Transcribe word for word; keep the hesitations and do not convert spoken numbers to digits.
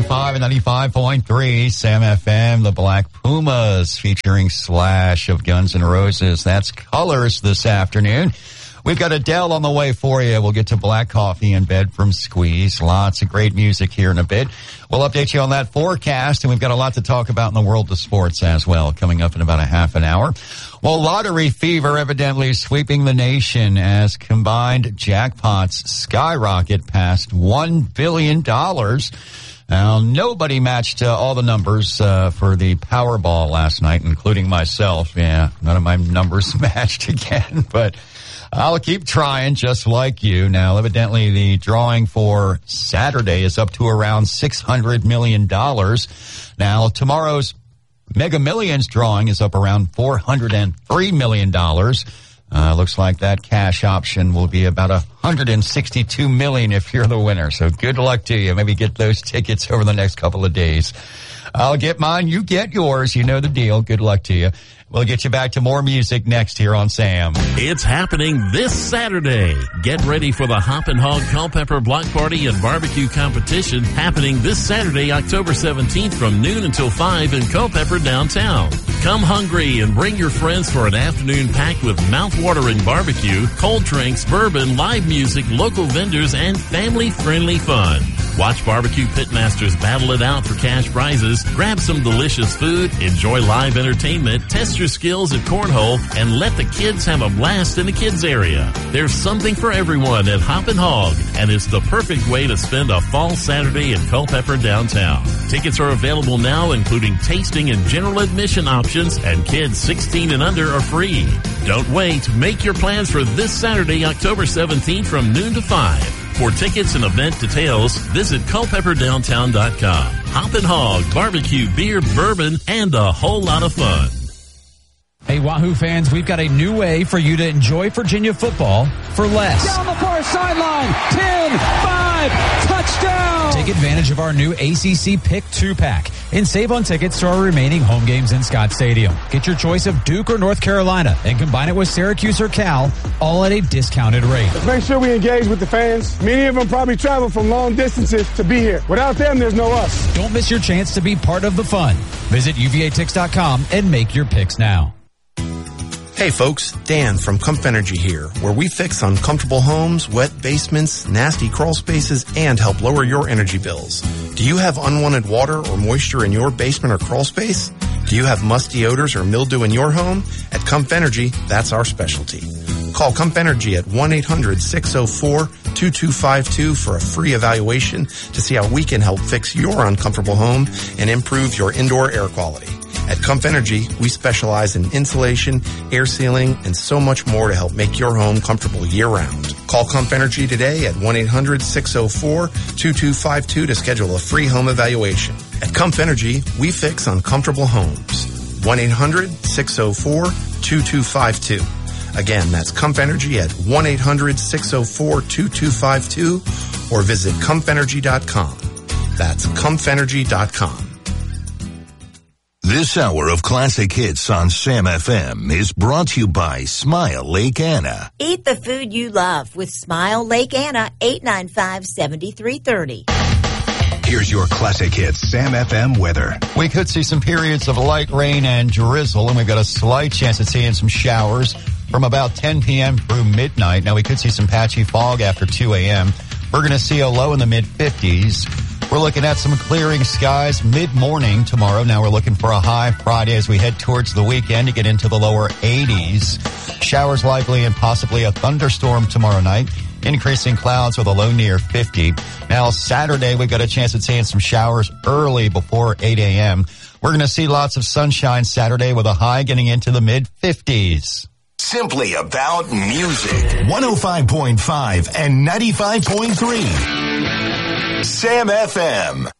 five and ninety-five point three Sam F M, the Black Pumas featuring Slash of Guns N' Roses. That's Colors this afternoon. We've got Adele on the way for you. We'll get to Black Coffee in Bed from Squeeze. Lots of great music here in a bit. We'll update you on that forecast, and we've got a lot to talk about in the world of sports as well, coming up in about a half an hour. Well, lottery fever evidently sweeping the nation as combined jackpots skyrocket past one billion dollars. Now, nobody matched uh, all the numbers uh, for the Powerball last night, including myself. Yeah, none of my numbers matched again, but I'll keep trying just like you. Now, evidently, the drawing for Saturday is up to around six hundred million dollars. Now, tomorrow's Mega Millions drawing is up around four hundred three million dollars. Uh, looks like that cash option will be about one hundred sixty-two million dollars if you're the winner. So good luck to you. Maybe get those tickets over the next couple of days. I'll get mine. You get yours. You know the deal. Good luck to you. We'll get you back to more music next here on Sam. It's happening this Saturday. Get ready for the Hop and Hog Culpeper Block Party and Barbecue Competition happening this Saturday, October seventeenth from noon until five in Culpeper downtown. Come hungry and bring your friends for an afternoon packed with mouth-watering barbecue, cold drinks, bourbon, live music, local vendors, and family-friendly fun. Watch barbecue pitmasters battle it out for cash prizes, grab some delicious food, enjoy live entertainment, test your skills at cornhole, and let the kids have a blast in the kids area. There's something for everyone at Hop and Hog, and it's the perfect way to spend a fall Saturday in Culpeper downtown. Tickets are available now, including tasting and general admission options, and kids sixteen and under are free. Don't wait. Make your plans for this Saturday, October seventeenth from noon to five. For tickets and event details, visit culpeper downtown dot com. Hop and Hog, barbecue, beer, bourbon, and a whole lot of fun. Hey, Wahoo fans, we've got a new way for you to enjoy Virginia football for less. Down the far sideline, ten, five, touchdown! Take advantage of our new A C C Pick two pack and save on tickets to our remaining home games in Scott Stadium. Get your choice of Duke or North Carolina and combine it with Syracuse or Cal, all at a discounted rate. Let's make sure we engage with the fans. Many of them probably travel from long distances to be here. Without them, there's no us. Don't miss your chance to be part of the fun. Visit U V A tix dot com and make your picks now. Hey folks, Dan from Comf Energy here, where we fix uncomfortable homes, wet basements, nasty crawl spaces, and help lower your energy bills. Do you have unwanted water or moisture in your basement or crawl space? Do you have musty odors or mildew in your home? At Comf Energy, that's our specialty. Call Comf Energy at one eight hundred six oh four two two five two for a free evaluation to see how we can help fix your uncomfortable home and improve your indoor air quality. At Comf Energy, we specialize in insulation, air sealing, and so much more to help make your home comfortable year-round. Call Comf Energy today at one eight hundred six oh four two two five two to schedule a free home evaluation. At Comf Energy, we fix uncomfortable homes. one eight hundred six oh four two two five two. Again, that's Comf Energy at one eight hundred six oh four two two five two or visit comf energy dot com. That's comf energy dot com. This hour of classic hits on Sam F M is brought to you by Smile Lake Anna. Eat the food you love with Smile Lake Anna, eight nine five, seven three three oh. Here's your classic hits Sam F M weather. We could see some periods of light rain and drizzle, and we've got a slight chance of seeing some showers from about ten p.m. through midnight. Now, we could see some patchy fog after two a.m. We're going to see a low in the mid-fifties. We're looking at some clearing skies mid-morning tomorrow. Now we're looking for a high Friday as we head towards the weekend to get into the lower eighties. Showers likely and possibly a thunderstorm tomorrow night. Increasing clouds with a low near fifty. Now Saturday, we've got a chance of seeing some showers early before eight a.m. We're going to see lots of sunshine Saturday with a high getting into the mid-fifties. Simply about music. one oh five point five and ninety-five point three. Sam F M.